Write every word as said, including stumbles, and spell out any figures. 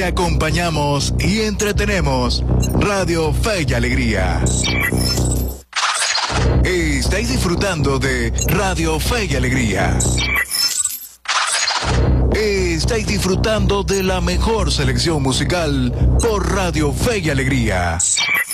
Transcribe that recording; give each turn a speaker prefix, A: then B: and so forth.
A: te acompañamos y entretenemos. Radio Fe y Alegría. Estáis disfrutando de Radio Fe y Alegría. Estáis disfrutando de la mejor selección musical por Radio Fe y Alegría.